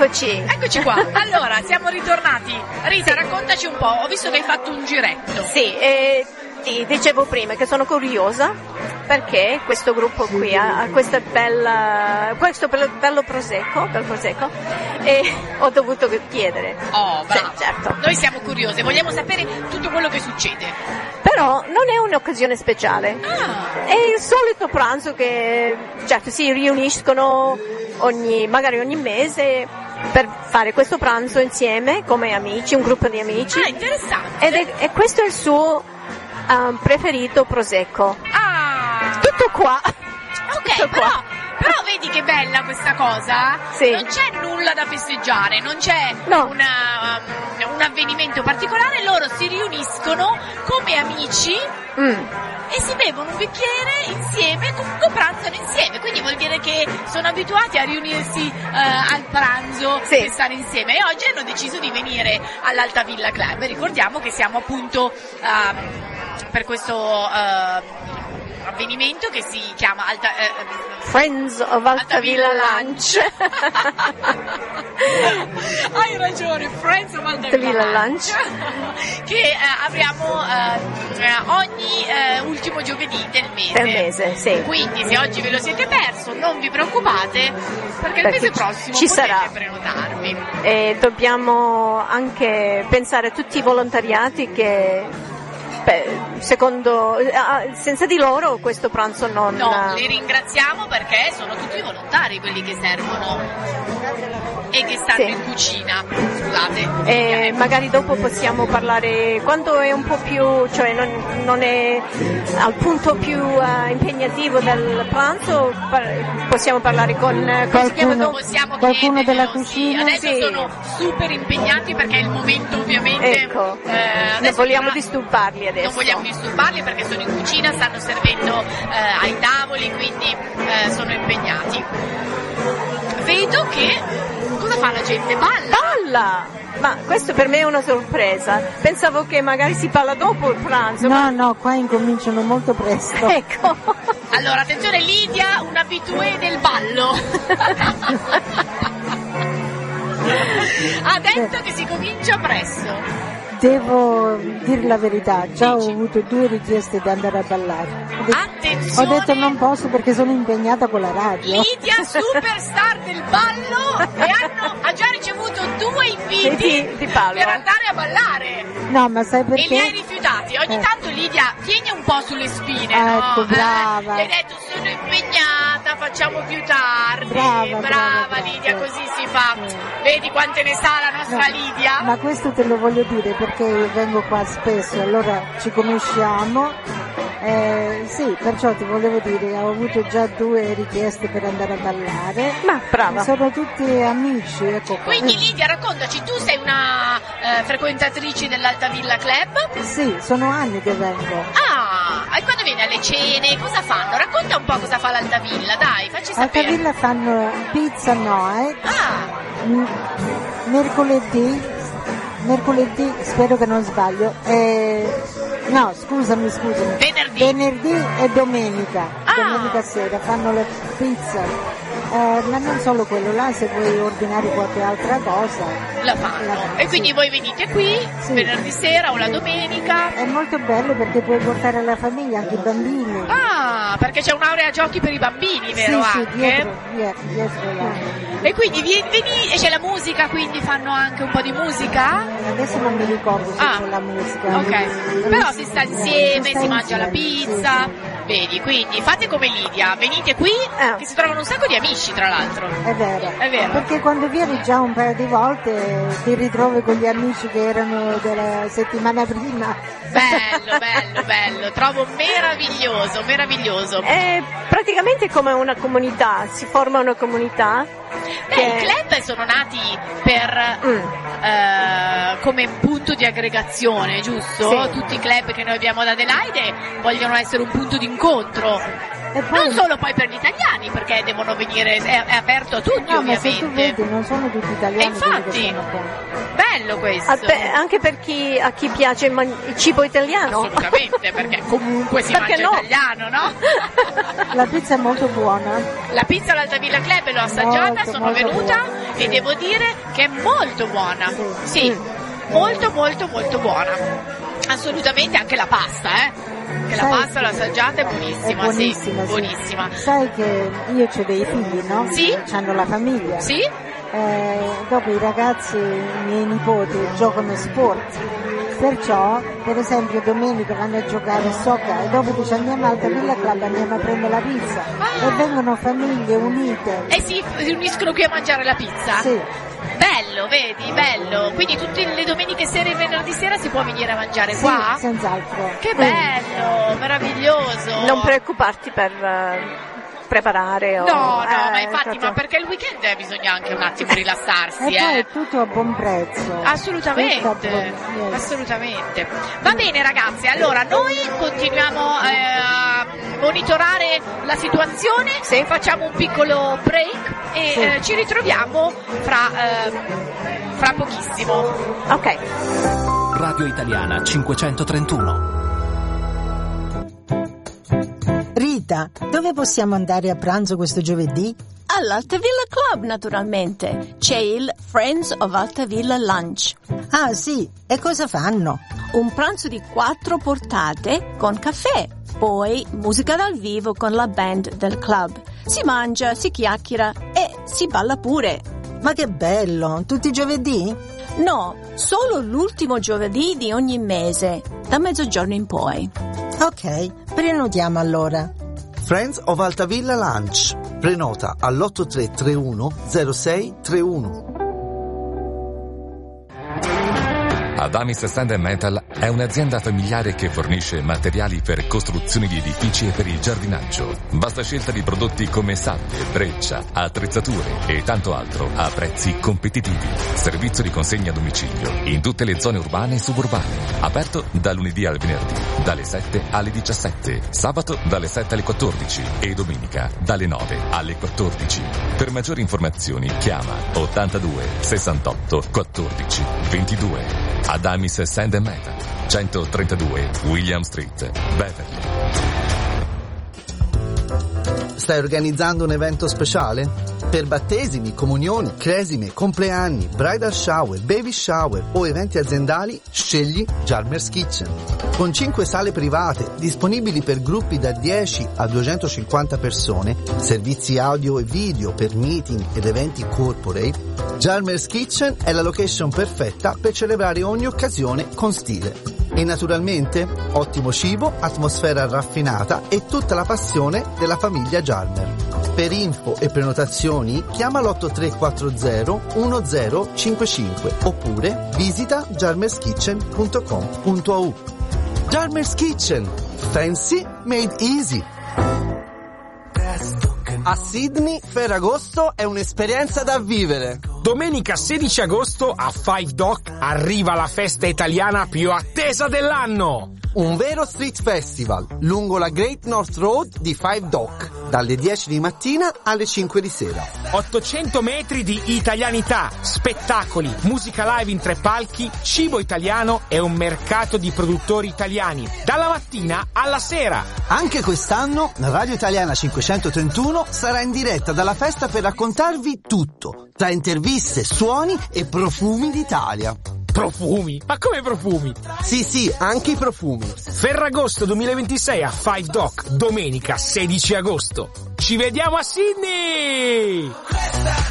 Eccoci. Eccoci qua. Allora, siamo ritornati. Rita, raccontaci un po'. Ho visto che hai fatto un giretto. Sì, ti dicevo prima che sono curiosa perché questo gruppo qui ha questo bello prosecco e ho dovuto chiedere. Oh, bravo. Sì, certo. Noi siamo curiose, vogliamo sapere tutto quello che succede. Però non è un'occasione speciale. È il solito pranzo che certo si riuniscono magari ogni mese per fare questo pranzo insieme come amici, un gruppo di amici. Ah, interessante. E questo è il suo preferito prosecco. Ah! Tutto qua. Ok, Tutto qua. però vedi che bella questa cosa? Sì. Non c'è nulla da festeggiare, non c'è un avvenimento particolare, loro si riuniscono come amici e si bevono un bicchiere insieme e comunque pranzano insieme, quindi vuol dire che sono abituati a riunirsi al pranzo per stare insieme, e oggi hanno deciso di venire all'Alta Villa Club. Ricordiamo che siamo appunto per questo avvenimento che si chiama Friends of Alta Villa Lunch. Hai ragione, Friends of Alta Villa Lunch, che apriamo ogni ultimo giovedì del mese. Sì. Quindi se oggi ve lo siete perso non vi preoccupate, perché il mese prossimo ci potete sarà. prenotarvi. E dobbiamo anche pensare a tutti i volontariati che senza di loro questo pranzo non... No, li ringraziamo perché sono tutti volontari quelli che servono e che stanno in cucina, scusate. E magari dopo possiamo parlare, quando è un po' più, cioè non è al punto più impegnativo del pranzo, possiamo parlare con qualcuno della cucina. Adesso sono super impegnati perché è il momento, ovviamente. Ecco, non vogliamo disturbarli adesso. Non vogliamo disturbarli perché sono in cucina, stanno servendo ai tavoli, quindi sono impegnati. Vedo che... Cosa fa la gente? Balla! Ma questo per me è una sorpresa. Pensavo che magari si balla dopo il pranzo. No, qua incominciano molto presto. Ecco. Allora, attenzione, Lidia, un abitué del ballo. Ha detto che si comincia presto. Devo dire la verità, già ho avuto 2 richieste di andare a ballare. Attenzione! Ho detto non posso perché sono impegnata con la radio. Lidia, superstar del ballo, e ha già ricevuto 2 inviti per andare a ballare. No, ma sai perché? E li hai rifiutati. Ogni tanto Lidia tieni un po' sulle spine, ecco, no? brava. Gli hai detto sono impegnata, facciamo più tardi. Brava Lidia, così si fa. Vedi quante ne sa la nostra Lidia? Ma questo te lo voglio dire perché vengo qua spesso, allora ci conosciamo. Sì, perciò ti volevo dire, ho avuto già 2 richieste per andare a ballare. Ma brava. Sono tutti amici, ecco. Quindi Lidia, raccontaci, tu sei una frequentatrice dell'Alta Villa Club? Sì, sono anni che vengo. Ah, e quando vieni alle cene, cosa fanno? Racconta un po' cosa fa l'Alta Villa, dai, facci sapere. Alta Villa fanno pizza, mercoledì, spero che non sbaglio, no, scusami, venerdì e domenica sera fanno la pizza, ma non solo quello là, se vuoi ordinare qualche altra cosa la fanno. E quindi voi venite qui venerdì sera o la domenica? È molto bello perché puoi portare la famiglia, anche i bambini. Ah, perché c'è un'area giochi per i bambini, vero? Sì, anche? dietro là. E quindi e c'è la musica, quindi fanno anche un po' di musica? Adesso non mi ricordo se c'è la musica. Ok, però si sta insieme, si mangia la pizza, vedi, quindi fate come Lidia, venite qui, che si trovano un sacco di amici tra l'altro. È vero, perché quando vieni già un paio di volte ti ritrovi con gli amici che erano della settimana prima. Bello, trovo meraviglioso. È praticamente come una comunità, si forma una comunità. I club sono nati per come punto di aggregazione, giusto? Sì. Tutti i club che noi abbiamo ad Adelaide vogliono essere un punto di incontro E poi... Non solo poi per gli italiani, perché devono venire, è aperto a tutti, no, ovviamente. Ma se tu vedi, non sono tutti italiani. E infatti, bello questo. Anche per a chi piace il cibo italiano. Assolutamente, perché comunque si mangia italiano, no? La pizza è molto buona. La pizza all'Altavilla Club l'ho assaggiata, sono venuta buona. E devo dire che è molto buona. Sì, molto molto molto buona. Assolutamente, anche la pasta, Che la pasta l'ho assaggiata, è buonissima, sì, buonissima. Sai che io ho dei figli, no? Sì. Hanno la famiglia. Sì. Dopo i ragazzi, i miei nipoti, giocano sport. Perciò, per esempio, domenica vanno a giocare a soccer e dopo dice andiamo al Villa Club, andiamo a prendere la pizza. E vengono famiglie unite. E si riuniscono qui a mangiare la pizza? Sì. Bello, vedi, bello. Quindi tutte le domeniche sera e venerdì sera si può venire a mangiare qua? Sì, senz'altro. Che bello, meraviglioso. Non preoccuparti per preparare no, ma infatti, ma perché il weekend bisogna anche un attimo rilassarsi, e poi è tutto a buon prezzo. Assolutamente, assolutamente. Va bene ragazzi, allora noi continuiamo a monitorare la situazione, facciamo un piccolo break e ci ritroviamo fra pochissimo. Ok. Radio Italiana 531. Rita, dove possiamo andare a pranzo questo giovedì? All'Altavilla Club, naturalmente. C'è il Friends of Altavilla Lunch. Ah, sì. E cosa fanno? Un pranzo di 4 portate con caffè. Poi musica dal vivo con la band del club. Si mangia, si chiacchiera e si balla pure. Ma che bello! Tutti i giovedì? No, solo l'ultimo giovedì di ogni mese, da mezzogiorno in poi. Ok, prenotiamo allora. Friends of Altavilla Lunch. Prenota all'8331 0631. Adamis Sand & Metal è un'azienda familiare che fornisce materiali per costruzioni di edifici e per il giardinaggio. Vasta scelta di prodotti come sabbie, breccia, attrezzature e tanto altro a prezzi competitivi. Servizio di consegna a domicilio in tutte le zone urbane e suburbane. Aperto da lunedì al venerdì, dalle 7 alle 17, sabato dalle 7 alle 14 e domenica dalle 9 alle 14. Per maggiori informazioni chiama 82 68 14 22. Adamis Sand & Metal, 132 William Street, Beverly. Stai organizzando un evento speciale? Per battesimi, comunioni, cresime, compleanni, bridal shower, baby shower o eventi aziendali, scegli Jarmer's Kitchen. Con 5 sale private, disponibili per gruppi da 10 a 250 persone, servizi audio e video per meeting ed eventi corporate, Jarmer's Kitchen è la location perfetta per celebrare ogni occasione con stile. E naturalmente, ottimo cibo, atmosfera raffinata e tutta la passione della famiglia Jarmer. Per info e prenotazioni chiama l'8340 1055 oppure visita jarmerskitchen.com.au. Jarmer's Kitchen, fancy made easy. A Sydney, Ferragosto è un'esperienza da vivere. Domenica 16 agosto a Five Dock arriva la festa italiana più attesa dell'anno. Un vero street festival lungo la Great North Road di Five Dock, dalle 10 di mattina alle 5 di sera. 800 metri di italianità, spettacoli, musica live in 3 palchi, cibo italiano e un mercato di produttori italiani, dalla mattina alla sera. Anche quest'anno la Radio Italiana 531 sarà in diretta dalla festa per raccontarvi tutto, tra interviste, suoni e profumi d'Italia. Profumi? Ma come profumi? Sì, anche i profumi. Ferragosto 2026 a Five Dock, domenica 16 agosto. Ci vediamo a Sydney!